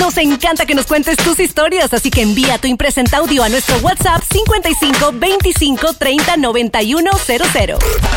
Nos encanta que nos cuentes tus historias, así que envía tu impresenta audio a nuestro WhatsApp 55 25 30 91 00.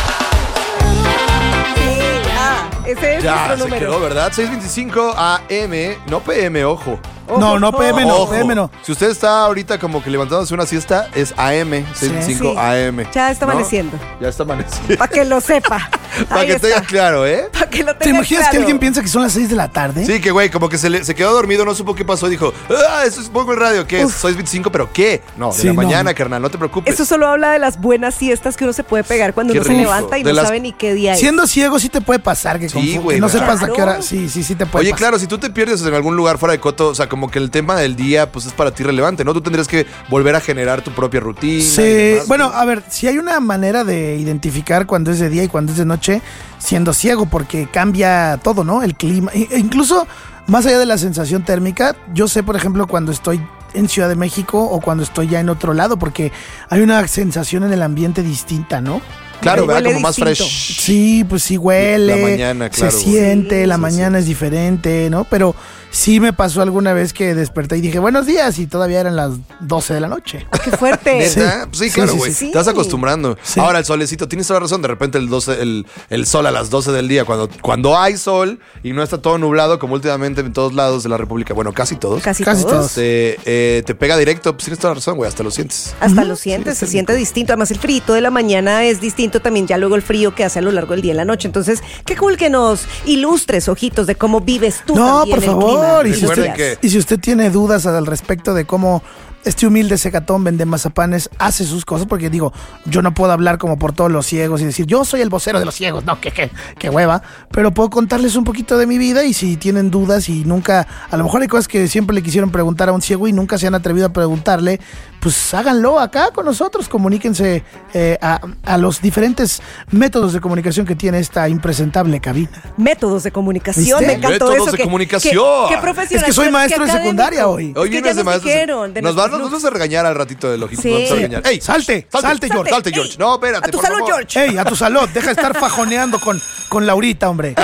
Ese es Ya, nuestro se número. quedó, ¿verdad? 625 AM, no PM, ojo. No, PM no, Ojo. PM no. Si usted está ahorita como que levantándose una siesta, es AM, 625 Sí. AM. Ya está ¿no? amaneciendo. Ya está amaneciendo. Para que lo sepa. Para Ahí que está. tenga claro, ¿eh? Para que lo tenga ¿Te imaginas claro. que alguien piensa que son las 6 de la tarde? Sí, que güey, como que se quedó dormido, no supo qué pasó, dijo, eso es poco el radio, ¿qué es? Soy 25, ¿pero qué? No, de Sí, la no. mañana, carnal, no te preocupes. Eso solo habla de las buenas siestas que uno se puede pegar cuando Qué uno se rico. levanta y De no las- sabe ni qué día es. Siendo ciego sí te puede pasar que, Sí, güey, que no ¿verdad? sepas a qué hora. Claro. Sí te puede Oye, pasar. claro, si tú te pierdes en algún lugar fuera de coto, o sea, como que el tema del día, pues es para ti relevante, ¿no? Tú tendrías que volver a generar tu propia rutina. Sí, y demás. bueno, a ver, si hay una manera de identificar cuando es de día y cuando es de noche, siendo ciego, porque cambia todo, ¿no? El clima, incluso más allá de la sensación térmica, yo sé, por ejemplo, cuando estoy en Ciudad de México o cuando estoy ya en otro lado, porque hay una sensación en el ambiente distinta, ¿no? Claro, ¿verdad? Huele Como más distinto. fresh. Sí, pues sí huele. La mañana, claro, Se güey. siente, Sí, la sí, mañana es diferente, ¿no? Pero sí me pasó alguna vez que desperté y dije, buenos días, y todavía eran las 12 de la noche. Qué fuerte. ¿Neta? Pues sí, claro, sí, güey. sí. Te vas acostumbrando. Sí. Ahora, el solecito, tienes toda la razón. De repente el sol a las 12 del día, cuando hay sol y no está todo nublado, como últimamente en todos lados de la República, bueno, casi todos, Casi Casi todos. todos. te pega directo. Pues tienes toda la razón, güey. Hasta lo sientes. Hasta lo sientes, se siente distinto. Además, el frío de la mañana es distinto también, ya luego el frío que hace a lo largo del día y la noche. Entonces, qué cool que nos ilustres, ojitos, de cómo vives tú. No, también por el favor. clima. Y si, Recuerden usted, que- y si usted tiene dudas al respecto de cómo este humilde secatón vende mazapanes hace sus cosas, porque digo, yo no puedo hablar como por todos los ciegos y decir, yo soy el vocero de los ciegos, no, qué hueva, pero puedo contarles un poquito de mi vida y si tienen dudas y nunca, a lo mejor hay cosas que siempre le quisieron preguntar a un ciego y nunca se han atrevido a preguntarle, pues háganlo acá con nosotros, comuníquense a los diferentes métodos de comunicación que tiene esta impresentable cabina. Métodos de comunicación, ¿Viste? me encantó Métodos eso. de comunicación. Qué profesional. Es que soy qué maestro de académico. secundaria hoy. Hoy Es que vienes ya de nos maestros. dijeron de Nos nuestros vamos a regañar al ratito del ojito. Sí. Nos vamos a regañar. ¡Ey! Salte, George. Salte, George. Ey, No, espérate, a tu por salud, favor. George. Ey, a tu salud, deja de estar fajoneando con Laurita, hombre.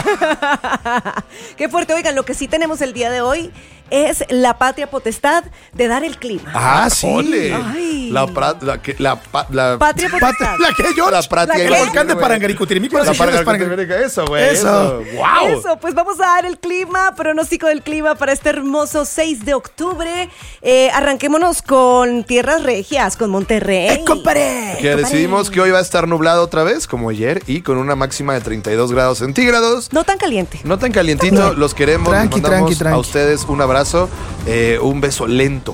Qué fuerte. Oigan, lo que sí tenemos el día de hoy es la patria potestad de dar el clima. Ah, sí. Ole. Ay. La Patria potestad. ¿La que George? La pratia. ¿La El qué? volcán de Parangaricutirimí. La Parangaricutirimí. Eso, güey. Eso. ¡Wow! Eso, pues vamos a dar el clima, pronóstico del clima para este hermoso 6 de octubre. Arranquémonos con tierras regias, con Monterrey. ¡Comparé! Que decidimos que hoy va a estar nublado otra vez, como ayer, y con una máxima de 32 grados centígrados. No tan caliente. No tan calientito, los queremos, Tranqui, les mandamos tranqui. a ustedes un abrazo, un beso lento,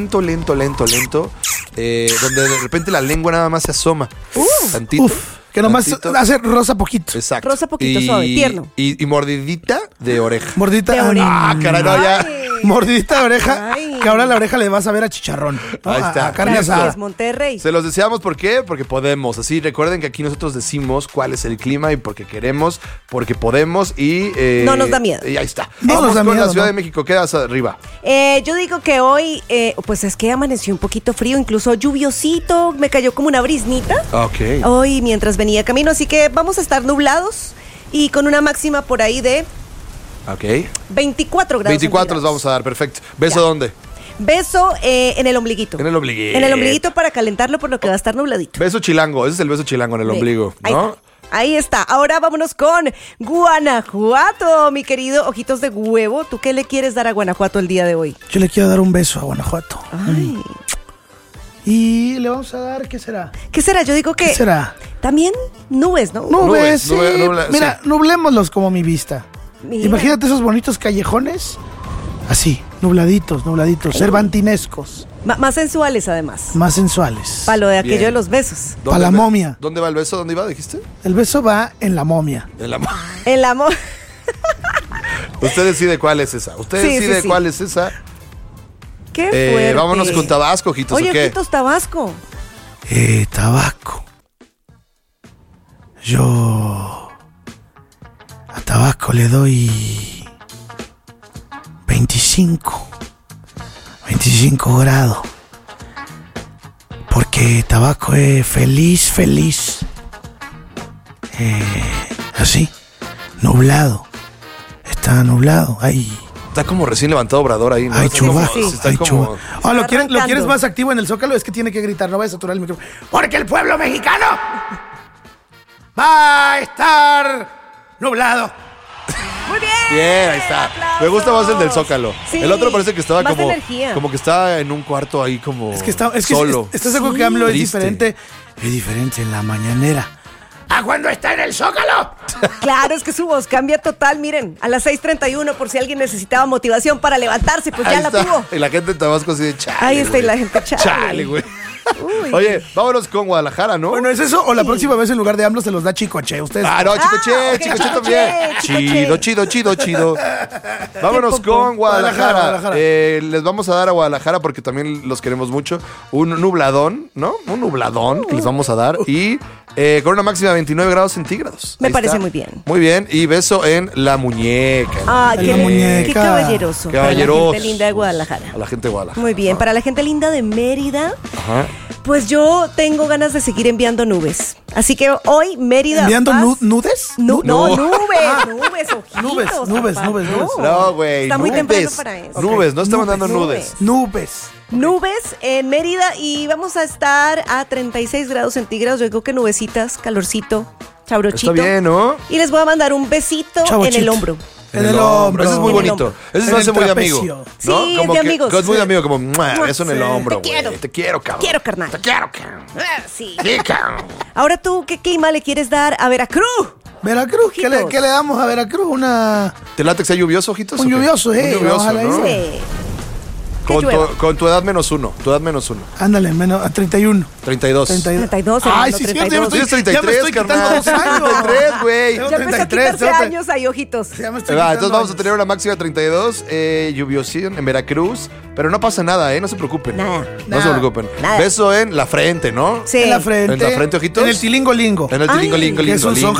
donde de repente la lengua nada más se asoma, tantito. Uf, que nomás tantito. hace rosa poquito. Exacto. Rosa poquito, suave, tierno. Y mordidita de oreja. Mordidita De oreja. Ah, caray, no, ya. Ay. Mordidita de oreja, Ay. que ahora la oreja le vas a ver a chicharrón. ¿no? Ahí está. A carne Eso. asada. Es Monterrey. Se los deseamos, ¿por qué? Porque podemos. Así, recuerden que aquí nosotros decimos cuál es el clima y porque queremos, porque podemos y... No nos da miedo. Y ahí está. No Vamos nos da con miedo, la Ciudad ¿no? de México, quedas arriba. Yo digo que hoy, pues es que amaneció un poquito frío, incluso lluviosito, me cayó como una brisnita. Ok. Hoy mientras venía camino, así que vamos a estar nublados y con una máxima por ahí de Ok. 24 grados. 24 les centígrados. vamos a dar, perfecto. ¿Beso Ya. dónde? Beso en el ombliguito. En el ombliguito. En el ombliguito para calentarlo por lo que va a estar nubladito. Beso chilango, ese es el beso chilango en el Sí. ombligo, Ahí ¿no? está. Ahí está. Ahora vámonos con Guanajuato, mi querido Ojitos de Huevo. ¿Tú qué le quieres dar a Guanajuato el día de hoy? Yo le quiero dar un beso a Guanajuato. Ay. Y le vamos a dar, ¿qué será? ¿Qué será? Yo digo que ¿Qué será? también nubes, ¿no? Nubes, sí. nubla- Mira, sí. nublémoslos como mi vista. Mira. Imagínate esos bonitos callejones. Así, nubladitos, cervantinescos, Más sensuales además. más sensuales. Para lo de aquello Bien. de los besos. Pa' la momia. ¿Dónde va el beso? ¿Dónde iba, dijiste? El beso va en la momia. En la El amor. Usted decide cuál es esa. Usted Sí, decide sí, sí. cuál es esa. Qué fuerte. Vámonos con Tabasco, ojitos, Oye, ¿o qué? Ojitos Tabasco. Tabasco. Yo a Tabasco le doy 25 grados. Porque Tabasco es feliz. Así, nublado. Está nublado. Hay Está como recién levantado Obrador ahí, ¿no? Ay, Está chuva. como- Sí. está Ay, como- chuva. ¿Lo quieres arrancando. más activo en el Zócalo? Es que tiene que gritar, no vayas a saturar el micrófono. Porque el pueblo mexicano va a estar nublado. Muy bien. Bien, ahí está. Me gusta más el del Zócalo. Sí, El otro parece que estaba más como energía. como que está en un cuarto ahí como Es que solo. ¿estás seguro Sí. que AMLO es Triste. diferente? Es diferente en la mañanera. ¿A cuando está en el Zócalo? Claro, es que su voz cambia total. Miren, a las 6:31, por si alguien necesitaba motivación para levantarse, pues Ahí ya la está. tuvo. Y la gente en Tabasco así de chale. Ahí está, y güey. la gente chale. Chale, güey. Uy. Oye, vámonos con Guadalajara, ¿no? Bueno, ¿es eso? ¿O la próxima vez en lugar de AMLO se los da Chicoche? Ustedes. Ah, no, Chicoche, ok, Chicoche Chicoche, también. Chicoche. Chido. Vámonos Qué popo. con Guadalajara. Guadalajara. Les vamos a dar a Guadalajara porque también los queremos mucho. Un nubladón, ¿no? Un nubladón que les vamos a dar. Y con una máxima de 29 grados centígrados. Me Ahí parece está. muy bien. Muy bien. Y beso en la muñeca. Ay, La muñeca. qué caballeroso. Caballeroso. Para la gente linda de Guadalajara. A la gente de Guadalajara. Muy bien. Para la gente linda de Mérida, Ajá. pues yo tengo ganas de seguir enviando nubes. Así que hoy, Mérida. ¿Enviando vas- nudes? No, No. nubes, Ah. ojitos. Nubes, papá. nubes. No, güey. Está muy nubes. temprano para eso. Nubes, no está Nubes, mandando nubes. nudes. Nubes en Mérida y vamos a estar a 36 grados centígrados. Yo creo que nubecitas, calorcito, chabrochito. Está bien, ¿no? Y les voy a mandar un besito Chavochito. en el hombro. En el hombro. Ese es muy En el bonito. hombro. Ese se En me hace el muy trapecio. amigo. ¿no? Sí, es Como de que- amigos. Es muy Sí. amigo, como ¡mua! Eso en el Sí. hombro, Te güey. quiero. Te quiero, cabrón. Quiero, carnal. Te quiero, cabrón. Ah, sí. Sí, cabrón. Ahora tú, ¿qué clima le quieres dar a Veracruz? Veracruz, ¿qué Ojitos. le damos a Veracruz? ¿Te late que sea lluvioso, ojitos? Un o qué? lluvioso, Un lluvioso, ojalá ¿no? y Sí. Que llueva. Con tu edad menos uno. Tu edad menos uno. Ándale, menos a 31. 32. 32, Ay, hermano, sí, cierto, 32. Tienes ya me 33, estoy quitando carnal. 2 años. 33, güey. Tengo Ya empecé a 33, quitarse tengo- años ahí, ojitos. Ya me estoy Va, quitando entonces vamos a años. tener una máxima de 32, lluviosín en Veracruz, pero no pasa nada, no se preocupen. Nada. No se Nada. preocupen. Nada. Beso en la frente, ¿no? Sí. En la frente. ¿En la frente, ojitos? En el tilingo lingo. En el Ay, tilingo, lingo, que es un lingo, son lingo.